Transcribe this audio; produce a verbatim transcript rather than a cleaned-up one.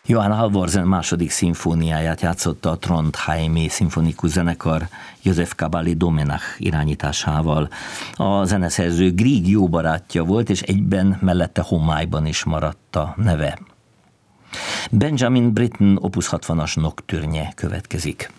Johann Halvorsen második szimfóniáját játszotta a Trondheimi szimfonikus zenekar József Kabali Domenach irányításával. A zeneszerző Grieg jó barátja volt, és egyben mellette homályban is maradt a neve. Benjamin Britten opus hatvanas noktürnye következik.